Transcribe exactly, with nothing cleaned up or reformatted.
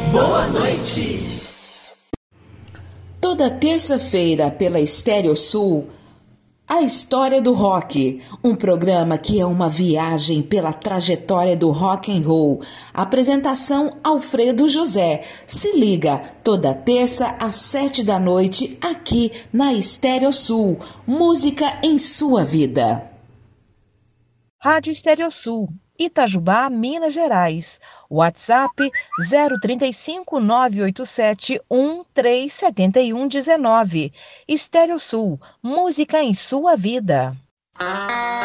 Boa noite. Toda terça-feira pela Estéreo Sul, A História do Rock, um programa que é uma viagem pela trajetória do rock and roll. Apresentação Alfredo José. Se liga, toda terça às sete da noite, aqui na Estéreo Sul. Música em sua vida. Rádio Estéreo Sul, Itajubá, Minas Gerais. WhatsApp zero trinta e cinco, nove oito sete, um três sete um um nove. Estéreo Sul, música em sua vida.